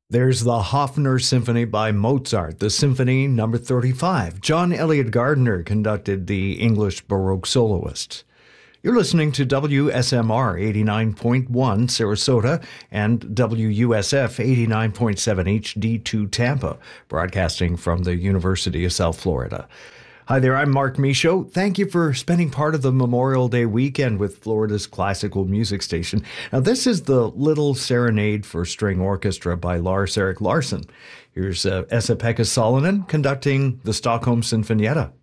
There's the Hofner Symphony by Mozart, the Symphony Number 35. John Elliott Gardner conducted the English Baroque soloists. You're listening to WSMR 89.1 Sarasota and WUSF 89.7 HD2 Tampa, broadcasting from the University of South Florida. Hi there, I'm Mark Michaud. Thank you for spending part of the Memorial Day weekend with Florida's classical music station. Now, this is the Little Serenade for String Orchestra by Lars-Erik Larsson. Here's Esa-Pekka Salonen conducting the Stockholm Sinfonietta.